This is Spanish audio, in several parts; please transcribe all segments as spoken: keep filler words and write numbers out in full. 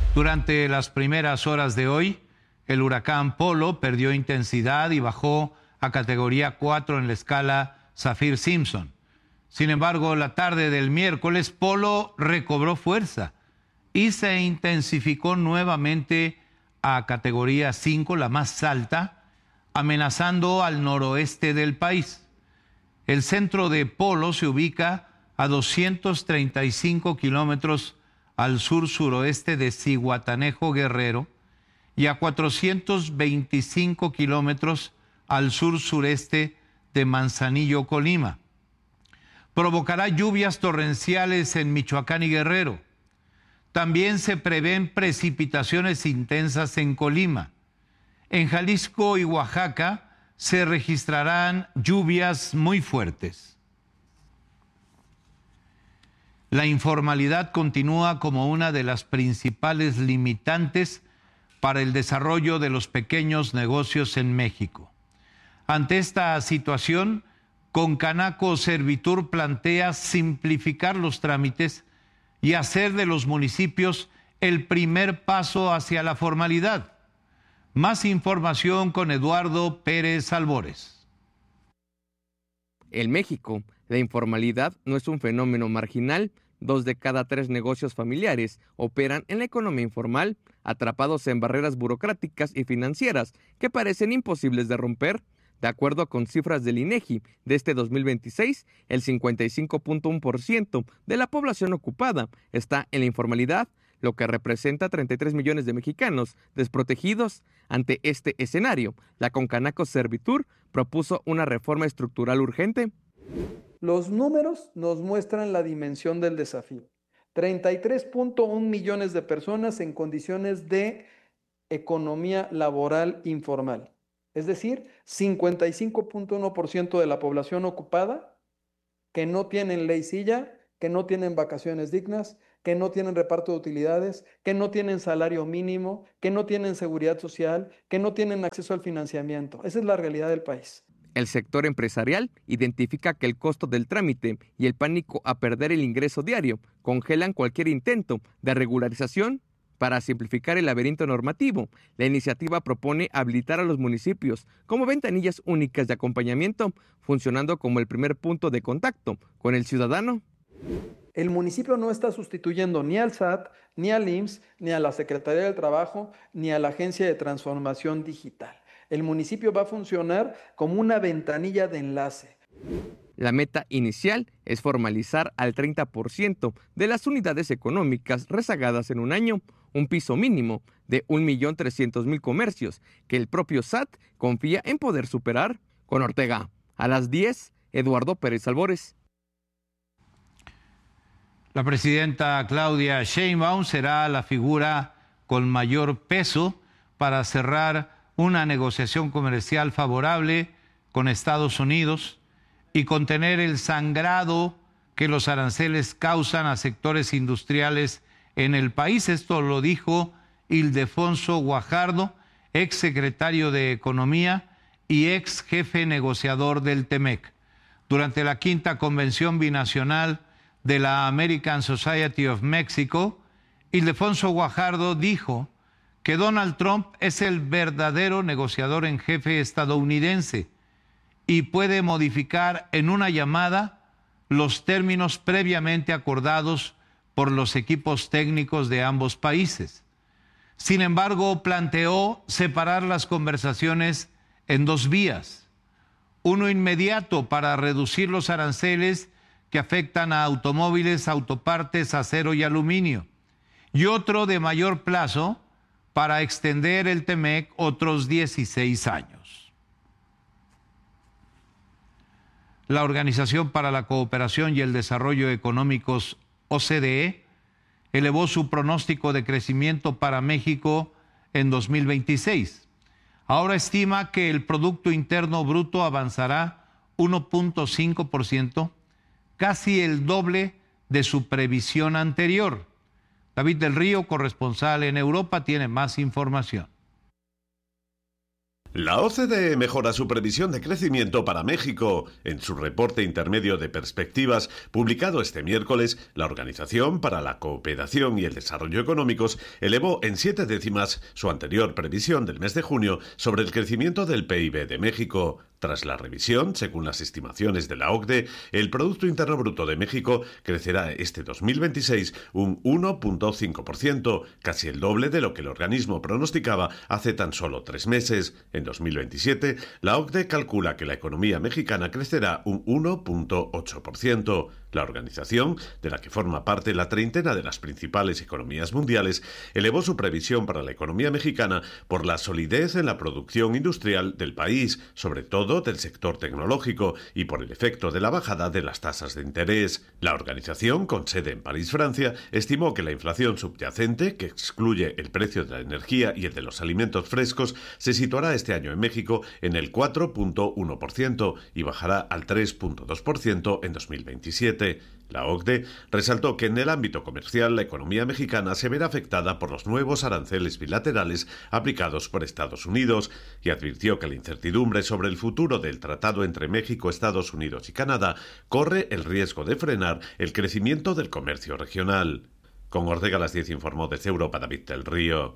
Durante las primeras horas de hoy, el huracán Polo perdió intensidad y bajó a categoría cuatro en la escala Saffir-Simpson. Sin embargo, la tarde del miércoles, Polo recobró fuerza y se intensificó nuevamente a categoría cinco, la más alta, amenazando al noroeste del país. El centro de Polo se ubica a doscientos treinta y cinco kilómetros al sur-suroeste de Zihuatanejo, Guerrero, y a cuatrocientos veinticinco kilómetros al sur-sureste de Manzanillo, Colima. Provocará lluvias torrenciales en Michoacán y Guerrero. También se prevén precipitaciones intensas en Colima. En Jalisco y Oaxaca se registrarán lluvias muy fuertes. La informalidad continúa como una de las principales limitantes para el desarrollo de los pequeños negocios en México. Ante esta situación, Concanaco Servitur plantea simplificar los trámites y hacer de los municipios el primer paso hacia la formalidad. Más información con Eduardo Pérez Albores. En México, la informalidad no es un fenómeno marginal. Dos de cada tres negocios familiares operan en la economía informal, atrapados en barreras burocráticas y financieras que parecen imposibles de romper. De acuerdo con cifras del INEGI de este dos mil veintiséis, el cincuenta y cinco punto uno por ciento de la población ocupada está en la informalidad, lo que representa treinta y tres millones de mexicanos desprotegidos. Ante este escenario, la Concanaco Servitur propuso una reforma estructural urgente. Los números nos muestran la dimensión del desafío. treinta y tres punto uno millones de personas en condiciones de economía laboral informal. Es decir, cincuenta y cinco punto uno por ciento de la población ocupada que no tienen ley silla, que no tienen vacaciones dignas, que no tienen reparto de utilidades, que no tienen salario mínimo, que no tienen seguridad social, que no tienen acceso al financiamiento. Esa es la realidad del país. El sector empresarial identifica que el costo del trámite y el pánico a perder el ingreso diario congelan cualquier intento de regularización. Para simplificar el laberinto normativo, la iniciativa propone habilitar a los municipios como ventanillas únicas de acompañamiento, funcionando como el primer punto de contacto con el ciudadano. El municipio no está sustituyendo ni al S A T, ni al I M S S, ni a la Secretaría del Trabajo, ni a la Agencia de Transformación Digital. El municipio va a funcionar como una ventanilla de enlace. La meta inicial es formalizar al treinta por ciento de las unidades económicas rezagadas en un año, un piso mínimo de un millón trescientos mil comercios que el propio S A T confía en poder superar. Con Ortega, a las diez, Eduardo Pérez Albores. La presidenta Claudia Sheinbaum será la figura con mayor peso para cerrar una negociación comercial favorable con Estados Unidos y contener el sangrado que los aranceles causan a sectores industriales en el país. Esto lo dijo Ildefonso Guajardo, ex secretario de Economía y ex jefe negociador del TEMEC, durante la quinta convención binacional de la American Society of Mexico. Ildefonso Guajardo dijo que Donald Trump es el verdadero negociador en jefe estadounidense y puede modificar en una llamada los términos previamente acordados por los equipos técnicos de ambos países. Sin embargo, planteó separar las conversaciones en dos vías: uno inmediato para reducir los aranceles que afectan a automóviles, autopartes, acero y aluminio, y otro de mayor plazo para extender el TEMEC otros dieciséis años. La Organización para la Cooperación y el Desarrollo Económicos, O C D E, elevó su pronóstico de crecimiento para México en dos mil veintiséis. Ahora estima que el Producto Interno Bruto avanzará uno punto cinco por ciento, casi el doble de su previsión anterior. David del Río, corresponsal en Europa, tiene más información. La O C D E mejora su previsión de crecimiento para México. En su reporte intermedio de perspectivas, publicado este miércoles, la Organización para la Cooperación y el Desarrollo Económicos elevó en siete décimas su anterior previsión del mes de junio sobre el crecimiento del P I B de México. Tras la revisión, según las estimaciones de la O C D E, el Producto Interno Bruto de México crecerá este dos mil veintiséis un uno punto cinco por ciento, casi el doble de lo que el organismo pronosticaba hace tan solo tres meses. En dos mil veintisiete, la O C D E calcula que la economía mexicana crecerá un uno punto ocho por ciento. La organización, de la que forma parte la treintena de las principales economías mundiales, elevó su previsión para la economía mexicana por la solidez en la producción industrial del país, sobre todo del sector tecnológico, y por el efecto de la bajada de las tasas de interés. La organización, con sede en París, Francia, estimó que la inflación subyacente, que excluye el precio de la energía y el de los alimentos frescos, se situará este año en México en el cuatro punto uno por ciento y bajará al tres punto dos por ciento en dos mil veintisiete. La O C D E resaltó que en el ámbito comercial la economía mexicana se verá afectada por los nuevos aranceles bilaterales aplicados por Estados Unidos y advirtió que la incertidumbre sobre el futuro del tratado entre México, Estados Unidos y Canadá corre el riesgo de frenar el crecimiento del comercio regional. Con Ortega a las diez informó desde Europa David del Río.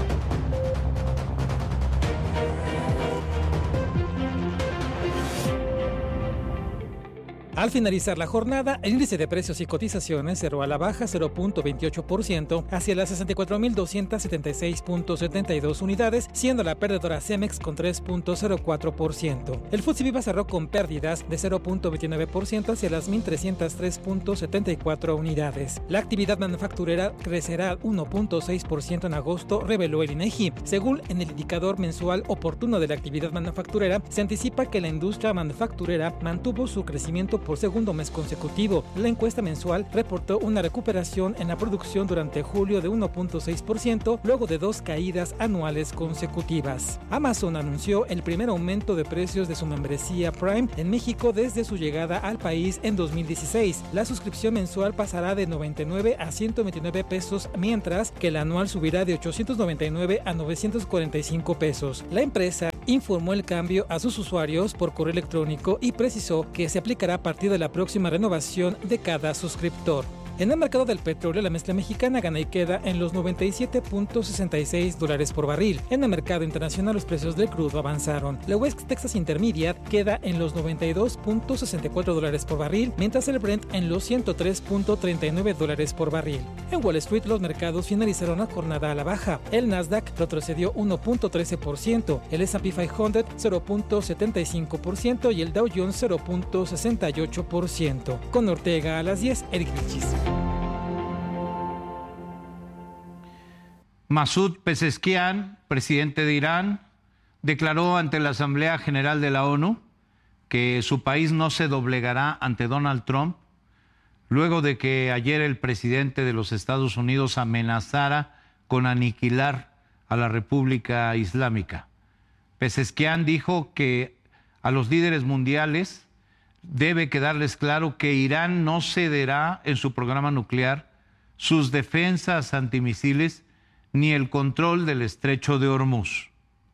Al finalizar la jornada, el índice de precios y cotizaciones cerró a la baja cero punto veintiocho por ciento hacia las sesenta y cuatro mil doscientos setenta y seis punto setenta y dos unidades, siendo la perdedora Cemex con tres punto cero cuatro por ciento. El F T S E Viva cerró con pérdidas de cero punto veintinueve por ciento hacia las mil trescientos tres punto setenta y cuatro unidades. La actividad manufacturera crecerá uno punto seis por ciento en agosto, reveló el INEGI. Según en el indicador mensual oportuno de la actividad manufacturera, se anticipa que la industria manufacturera mantuvo su crecimiento por segundo mes consecutivo. La encuesta mensual reportó una recuperación en la producción durante julio de uno punto seis por ciento, luego de dos caídas anuales consecutivas. Amazon anunció el primer aumento de precios de su membresía Prime en México desde su llegada al país en dos mil dieciséis. La suscripción mensual pasará de noventa y nueve a ciento veintinueve pesos, mientras que la anual subirá de ochocientos noventa y nueve a novecientos cuarenta y cinco pesos. La empresa informó el cambio a sus usuarios por correo electrónico y precisó que se aplicará a partir de la próxima renovación de cada suscriptor. En el mercado del petróleo, la mezcla mexicana gana y queda en los noventa y siete punto sesenta y seis dólares por barril. En el mercado internacional, los precios del crudo avanzaron. La West Texas Intermediate queda en los noventa y dos punto sesenta y cuatro dólares por barril, mientras el Brent en los ciento tres punto treinta y nueve dólares por barril. En Wall Street, los mercados finalizaron la jornada a la baja. El Nasdaq retrocedió uno punto trece por ciento, el ese and pe quinientos cero punto setenta y cinco por ciento y el Dow Jones cero punto sesenta y ocho por ciento. Con Ortega a las diez, Eric Vilchis. Masoud Pezeshkian, presidente de Irán, declaró ante la Asamblea General de la ONU que su país no se doblegará ante Donald Trump, luego de que ayer el presidente de los Estados Unidos amenazara con aniquilar a la República Islámica. Pezeshkian dijo que a los líderes mundiales debe quedarles claro que Irán no cederá en su programa nuclear, sus defensas antimisiles ni el control del estrecho de Hormuz.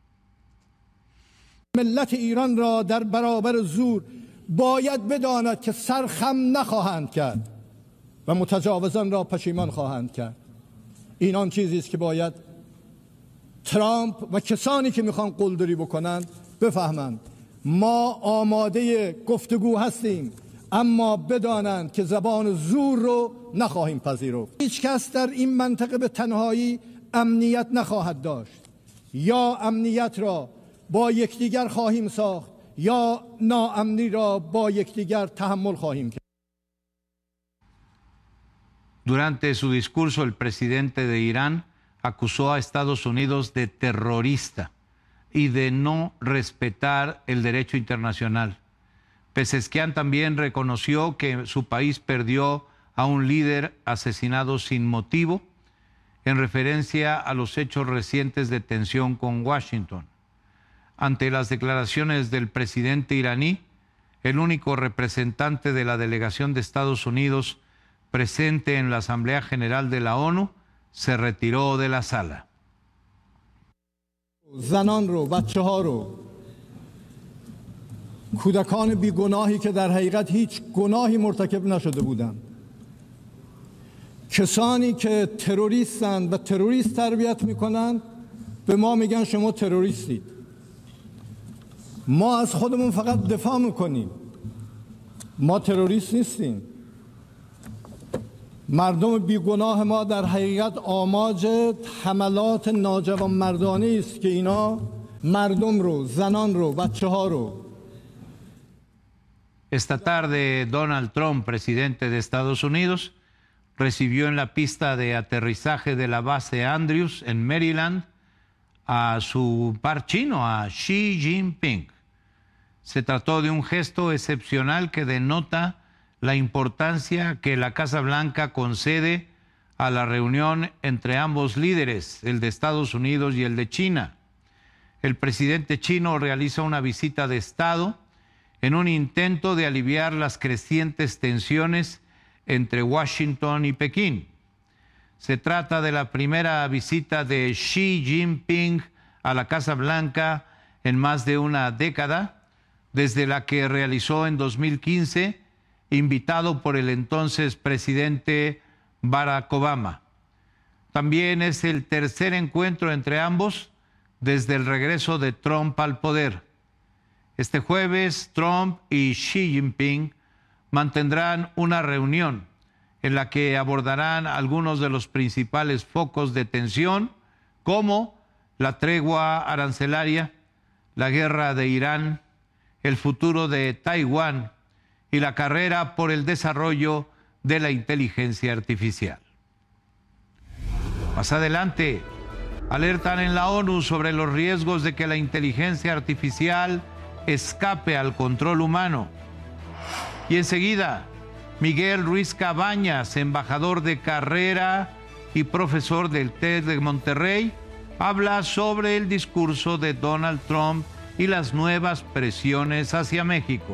ملت ایران را در برابر زور باید بداند که سرخم نخواهند کرد و متجاوزان را پشیمان خواهند کرد. این آن چیزی است که باید ترامپ و کسانی که میخوان قلدری بکنند بفهمند. ما آماده گفتگو هستیم، اما بدانند که زبان زور رو نخواهیم پذیرفت. هیچ کس در این منطقه به تنهایی امنیت نخواهد داشت. یا امنیت را با یکدیگر خواهیم ساخت یا ناامنی را با یکدیگر تحمل خواهیم کرد. Durante su discurso, el presidente de Irán acusó a Estados Unidos de terrorista y de no respetar el derecho internacional. Pezeshkian también reconoció que su país perdió a un líder asesinado sin motivo en referencia a los hechos recientes de tensión con Washington. Ante las declaraciones del presidente iraní, el único representante de la delegación de Estados Unidos presente en la Asamblea General de la ONU se retiró de la sala. زنان رو، بچه ها رو، کودکان بیگناهی که در حقیقت هیچ گناهی مرتکب نشده بودند، کسانی که تروریستند و تروریست تربیت میکنند به ما میگن شما تروریستید. ما از خودمون فقط دفاع میکنیم، ما تروریست نیستیم. مردم بیگناه ما در حقیقت آماج حملات ناجوانمردانه است که اینا مردم رو، زنان رو، بچه ها رو. Esta tarde, Donald Trump, presidente de Estados Unidos, recibió en la pista de aterrizaje de la base Andrews en Maryland a su par chino, a Xi Jinping. Se trató de un gesto excepcional que denota la importancia que la Casa Blanca concede a la reunión entre ambos líderes, el de Estados Unidos y el de China. El presidente chino realiza una visita de Estado en un intento de aliviar las crecientes tensiones entre Washington y Pekín. Se trata de la primera visita de Xi Jinping a la Casa Blanca en más de una década, desde la que realizó en dos mil quince, invitado por el entonces presidente Barack Obama. También es el tercer encuentro entre ambos desde el regreso de Trump al poder. Este jueves, Trump y Xi Jinping mantendrán una reunión en la que abordarán algunos de los principales focos de tensión, como la tregua arancelaria, la guerra de Irán, el futuro de Taiwán y la carrera por el desarrollo de la inteligencia artificial. Más adelante, alertan en la ONU sobre los riesgos de que la inteligencia artificial escape al control humano. Y enseguida, Miguel Ruiz Cabañas, embajador de carrera y profesor del TED de Monterrey, habla sobre el discurso de Donald Trump y las nuevas presiones hacia México.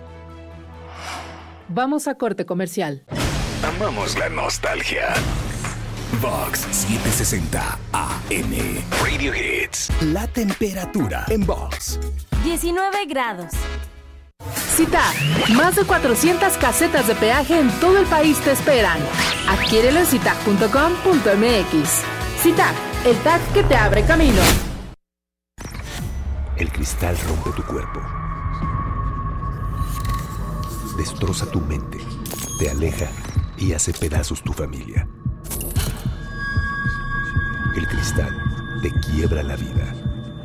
Vamos a corte comercial. Amamos la nostalgia. Vox setecientos sesenta A M. Radio Hits. La temperatura en Vox. diecinueve grados. CITAG. Más de cuatrocientas casetas de peaje en todo el país te esperan. Adquiérelo en citag punto com punto m x. CITAG, el tag que te abre camino. El cristal rompe tu cuerpo. Destroza tu mente. Te aleja y hace pedazos tu familia. El cristal te quiebra la vida.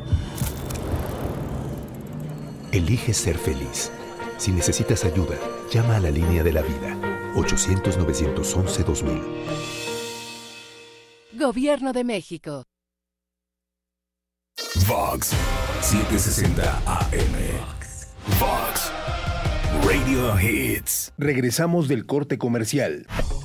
Elige ser feliz. Si necesitas ayuda, llama a la línea de la vida. ochocientos, novecientos once, dos mil. Gobierno de México. Vox setecientos sesenta A M. Vox Radio Hits. Regresamos del corte comercial.